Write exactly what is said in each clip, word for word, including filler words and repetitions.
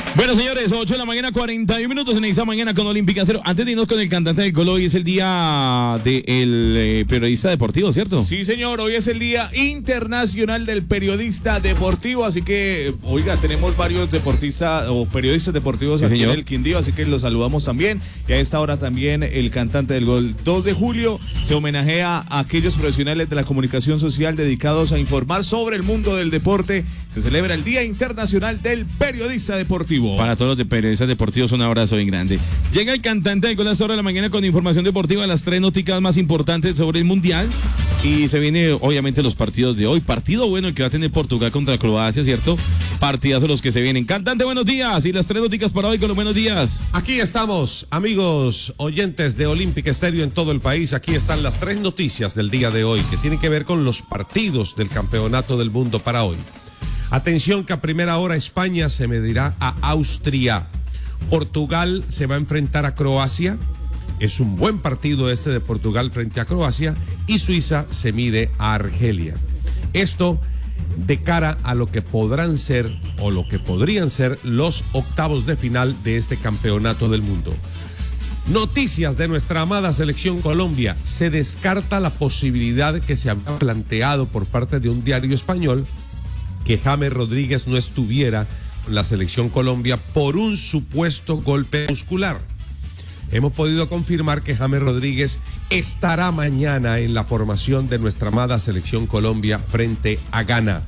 Bueno, señores, ocho de la mañana, cuarenta y un minutos en esta mañana con Olímpica Cero. Antes de irnos con el cantante del gol, hoy es el día del eh, periodista deportivo, ¿cierto? Sí, señor, hoy es el Día Internacional del Periodista Deportivo, así que, oiga, tenemos varios deportistas o periodistas deportivos sí, aquí señor. en el Quindío, así que los saludamos también. Y a esta hora también el cantante del gol. dos de julio se homenajea a aquellos profesionales de la comunicación social dedicados a informar sobre el mundo del deporte. Se celebra el Día Internacional del Periodista Deportivo. Para todos los de periodistas deportivos, un abrazo bien grande. Llega el cantante del gol a esta hora de la mañana con información deportiva, las tres noticias más importantes sobre el Mundial. Y se viene, obviamente, los partidos de hoy. Partido bueno el que va a tener Portugal contra Croacia, ¿cierto? Partidazos los que se vienen. Cantante, buenos días. Y las tres noticias para hoy con los buenos días. Aquí estamos, amigos oyentes de Olímpica Estéreo en todo el país. Aquí están las tres noticias del día de hoy que tienen que ver con los partidos del Campeonato del Mundo para hoy. Atención que a primera hora España se medirá a Austria. Portugal se va a enfrentar a Croacia. Es un buen partido este de Portugal frente a Croacia. Y Suiza se mide a Argelia. Esto de cara a lo que podrán ser o lo que podrían ser los octavos de final de este Campeonato del Mundo. Noticias de nuestra amada selección Colombia. Se descarta la posibilidad que se había planteado por parte de un diario español que James Rodríguez no estuviera en la selección Colombia por un supuesto golpe muscular. Hemos podido confirmar que James Rodríguez estará mañana en la formación de nuestra amada selección Colombia frente a Ghana.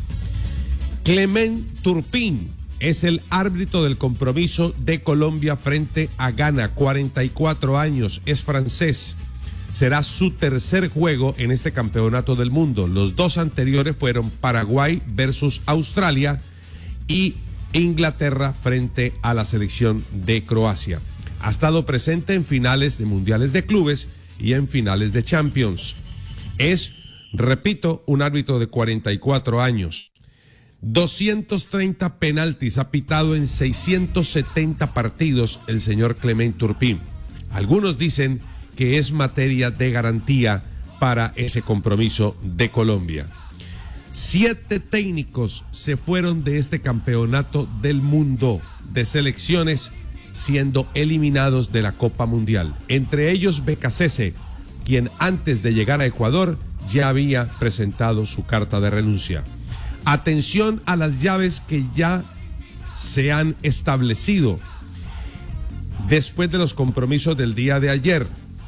Clement Turpin es el árbitro del compromiso de Colombia frente a Ghana, cuarenta y cuatro años, es francés. Será su tercer juego en este campeonato del mundo. Los dos anteriores fueron Paraguay versus Australia y Inglaterra frente a la selección de Croacia. Ha estado presente en finales de mundiales de clubes y en finales de Champions. Es, repito, un árbitro de cuarenta y cuatro años. doscientos treinta penaltis ha pitado en seiscientos setenta partidos el señor Clement Turpin. Algunos dicen que es materia de garantía para ese compromiso de Colombia. Siete técnicos se fueron de este campeonato del mundo de selecciones siendo eliminados de la Copa Mundial. Entre ellos Becasese, quien antes de llegar a Ecuador ya había presentado su carta de renuncia. Atención a las llaves que ya se han establecido después de los compromisos del día de ayer.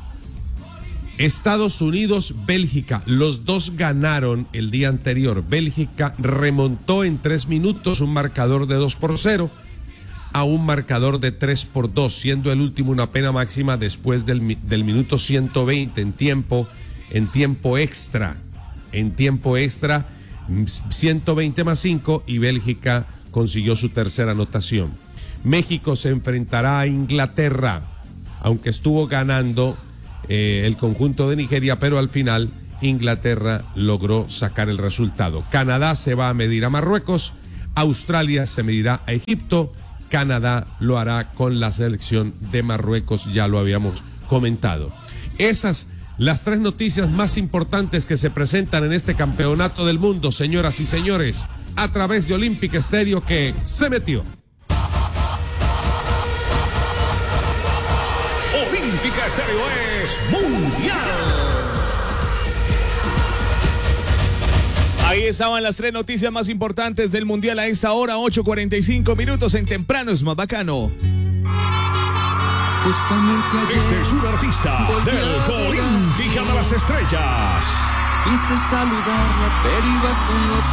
Estados Unidos, Bélgica, los dos ganaron el día anterior. Bélgica remontó en tres minutos un marcador de dos por cero a un marcador de tres por dos, siendo el último una pena máxima después del, del minuto ciento veinte en tiempo, en tiempo extra. En tiempo extra, ciento veinte más cinco y Bélgica consiguió su tercera anotación. México se enfrentará a Inglaterra, aunque estuvo ganando Eh, el conjunto de Nigeria, pero al final Inglaterra logró sacar el resultado. Canadá se va a medir a Marruecos, Australia se medirá a Egipto, Canadá lo hará con la selección de Marruecos, ya lo habíamos comentado. Esas las tres noticias más importantes que se presentan en este campeonato del mundo, señoras y señores, a través de Olímpica Estéreo, que se metió. Olímpica Estéreo es mundial. Ahí estaban las tres noticias más importantes del Mundial a esta hora, ocho cuarenta y cinco minutos en Temprano es más bacano. Este es un artista del Olímpica de las Estrellas. Quise saludarla, pero iba con otro.